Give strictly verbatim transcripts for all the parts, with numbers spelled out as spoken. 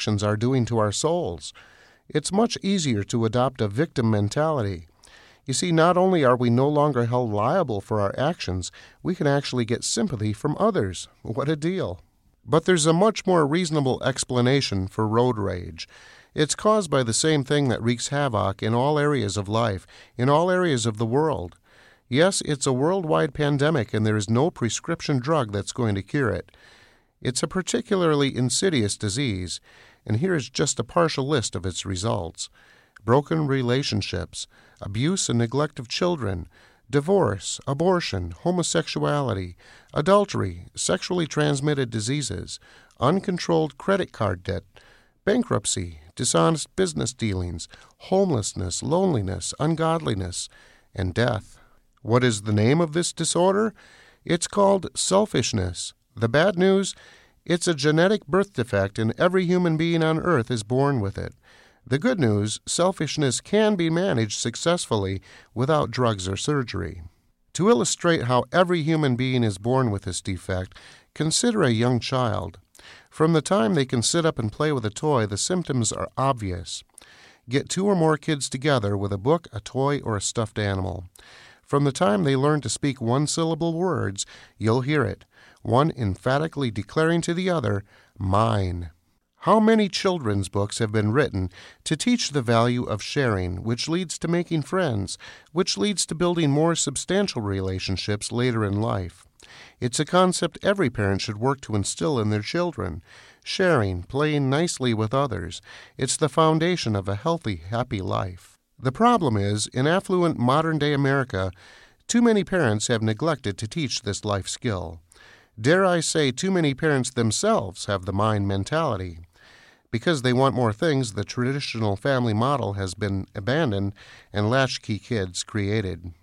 actions are doing to our souls. It's much easier to adopt a victim mentality. You see, not only are we no longer held liable for our actions, we can actually get sympathy from others. What a deal. But there's a much more reasonable explanation for road rage. It's caused by the same thing that wreaks havoc in all areas of life, in all areas of the world. Yes, it's a worldwide pandemic, and there is no prescription drug that's going to cure it. It's a particularly insidious disease, and here is just a partial list of its results. Broken relationships, abuse and neglect of children, divorce, abortion, homosexuality, adultery, sexually transmitted diseases, uncontrolled credit card debt, bankruptcy, dishonest business dealings, homelessness, loneliness, ungodliness, and death. What is the name of this disorder? It's called selfishness. The bad news? It's a genetic birth defect, and every human being on earth is born with it. The good news, selfishness can be managed successfully without drugs or surgery. To illustrate how every human being is born with this defect, consider a young child. From the time they can sit up and play with a toy, the symptoms are obvious. Get two or more kids together with a book, a toy, or a stuffed animal. From the time they learn to speak one-syllable words, you'll hear it, one emphatically declaring to the other, mine. How many children's books have been written to teach the value of sharing, which leads to making friends, which leads to building more substantial relationships later in life? It's a concept every parent should work to instill in their children. Sharing, playing nicely with others, it's the foundation of a healthy, happy life. The problem is, in affluent modern-day America, too many parents have neglected to teach this life skill. Dare I say, too many parents themselves have the mine mentality. Because they want more things, the traditional family model has been abandoned and latchkey kids created.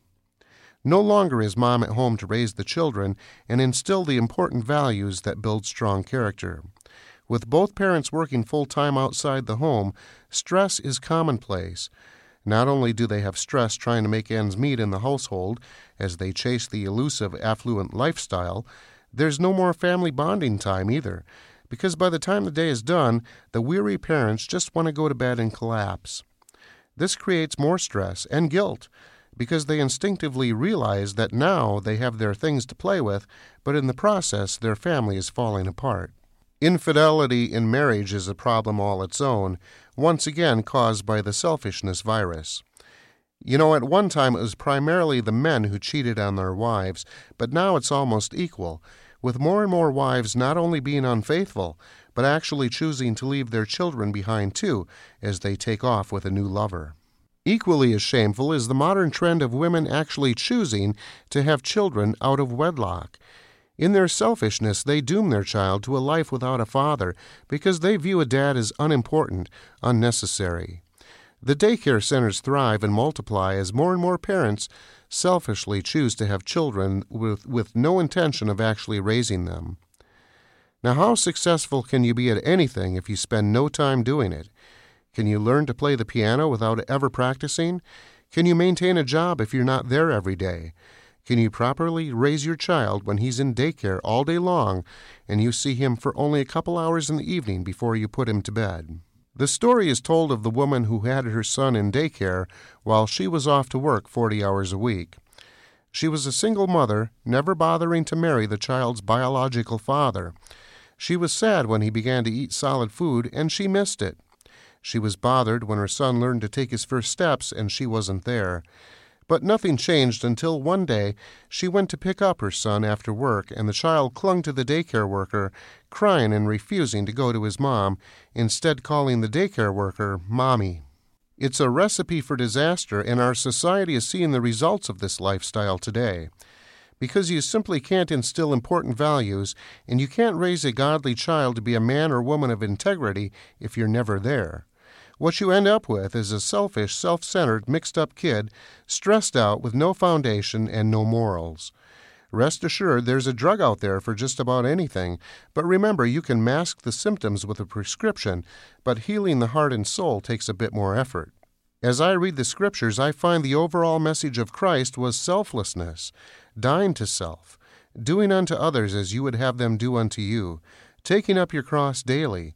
No longer is mom at home to raise the children and instill the important values that build strong character. With both parents working full-time outside the home, stress is commonplace. Not only do they have stress trying to make ends meet in the household as they chase the elusive affluent lifestyle, there's no more family bonding time either, because by the time the day is done, the weary parents just want to go to bed and collapse. This creates more stress and guilt, because they instinctively realize that now they have their things to play with, but in the process their family is falling apart. Infidelity in marriage is a problem all its own, once again caused by the selfishness virus. You know, at one time it was primarily the men who cheated on their wives, but now it's almost equal, with more and more wives not only being unfaithful, but actually choosing to leave their children behind too, as they take off with a new lover. Equally as shameful is the modern trend of women actually choosing to have children out of wedlock. In their selfishness, they doom their child to a life without a father because they view a dad as unimportant, unnecessary. The daycare centers thrive and multiply as more and more parents selfishly choose to have children with, with no intention of actually raising them. Now, how successful can you be at anything if you spend no time doing it? Can you learn to play the piano without ever practicing? Can you maintain a job if you're not there every day? Can you properly raise your child when he's in daycare all day long and you see him for only a couple hours in the evening before you put him to bed? The story is told of the woman who had her son in daycare while she was off to work forty hours a week. She was a single mother, never bothering to marry the child's biological father. She was sad when he began to eat solid food, and she missed it. She was bothered when her son learned to take his first steps, and she wasn't there. But nothing changed until one day she went to pick up her son after work, and the child clung to the daycare worker, crying and refusing to go to his mom, instead calling the daycare worker Mommy. It's a recipe for disaster, and our society is seeing the results of this lifestyle today. Because you simply can't instill important values, and you can't raise a godly child to be a man or woman of integrity if you're never there. What you end up with is a selfish, self-centered, mixed-up kid, stressed out with no foundation and no morals. Rest assured, there's a drug out there for just about anything, but remember, you can mask the symptoms with a prescription, but healing the heart and soul takes a bit more effort. As I read the Scriptures, I find the overall message of Christ was selflessness, dying to self, doing unto others as you would have them do unto you, taking up your cross daily,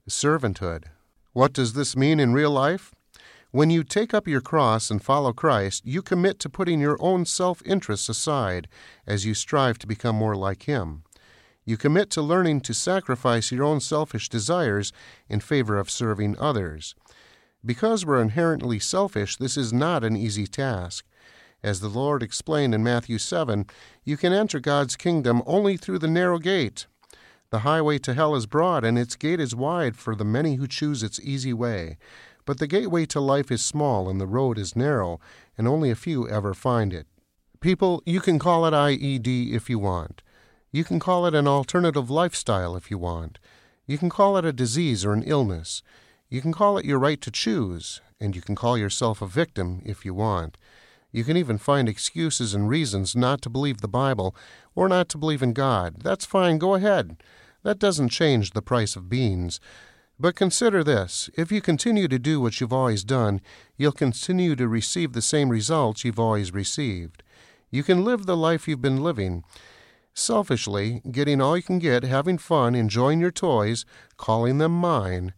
Servanthood. What does this mean in real life? When you take up your cross and follow Christ, you commit to putting your own self-interests aside as you strive to become more like Him. You commit to learning to sacrifice your own selfish desires in favor of serving others. Because we're inherently selfish, this is not an easy task. As the Lord explained in Matthew seven, you can enter God's kingdom only through the narrow gate. The highway to hell is broad, and its gate is wide for the many who choose its easy way. But the gateway to life is small, and the road is narrow, and only a few ever find it. People, you can call it I E D if you want. You can call it an alternative lifestyle if you want. You can call it a disease or an illness. You can call it your right to choose, and you can call yourself a victim if you want. You can even find excuses and reasons not to believe the Bible or not to believe in God. That's fine, go ahead. That doesn't change the price of beans. But consider this, if you continue to do what you've always done, you'll continue to receive the same results you've always received. You can live the life you've been living, selfishly, getting all you can get, having fun, enjoying your toys, calling them mine.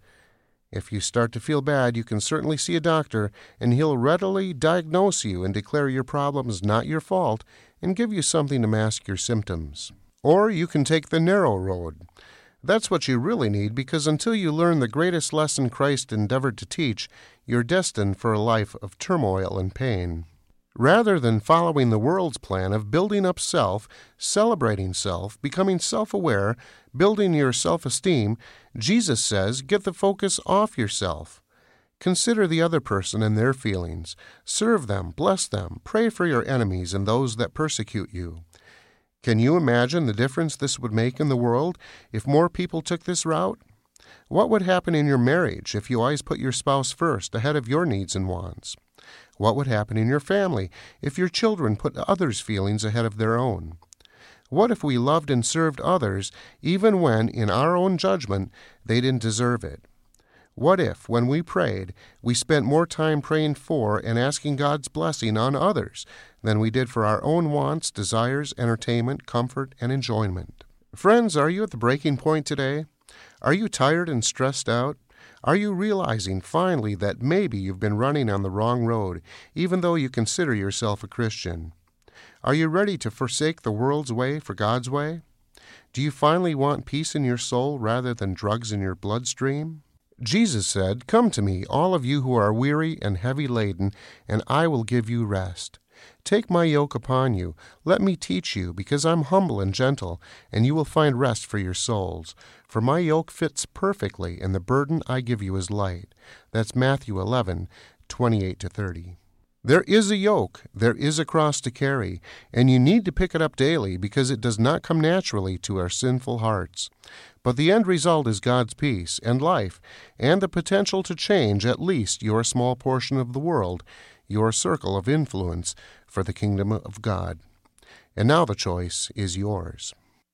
If you start to feel bad, you can certainly see a doctor, and he'll readily diagnose you and declare your problem is not your fault and give you something to mask your symptoms. Or you can take the narrow road. That's what you really need, because until you learn the greatest lesson Christ endeavored to teach, you're destined for a life of turmoil and pain. Rather than following the world's plan of building up self, celebrating self, becoming self-aware, building your self-esteem, Jesus says, get the focus off yourself. Consider the other person and their feelings. Serve them, bless them, pray for your enemies and those that persecute you. Can you imagine the difference this would make in the world if more people took this route? What would happen in your marriage if you always put your spouse first, ahead of your needs and wants? What would happen in your family if your children put others' feelings ahead of their own? What if we loved and served others even when, in our own judgment, they didn't deserve it? What if, when we prayed, we spent more time praying for and asking God's blessing on others than we did for our own wants, desires, entertainment, comfort, and enjoyment? Friends, are you at the breaking point today? Are you tired and stressed out? Are you realizing finally that maybe you've been running on the wrong road, even though you consider yourself a Christian? Are you ready to forsake the world's way for God's way? Do you finally want peace in your soul rather than drugs in your bloodstream? Jesus said, "Come to me, all of you who are weary and heavy laden, and I will give you rest. Take my yoke upon you. Let me teach you, because I'm humble and gentle, and you will find rest for your souls. For my yoke fits perfectly, and the burden I give you is light." That's Matthew eleven, twenty-eight to thirty. There is a yoke, there is a cross to carry, and you need to pick it up daily because it does not come naturally to our sinful hearts. But the end result is God's peace and life, and the potential to change at least your small portion of the world, your circle of influence for the kingdom of God. And now the choice is yours.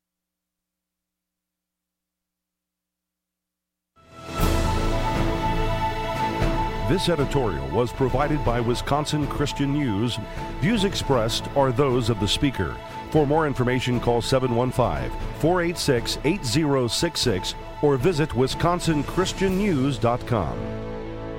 This editorial was provided by Wisconsin Christian News. Views expressed are those of the speaker. For more information, call seven one five, four eight six, eight zero six six or visit wisconsin christian news dot com.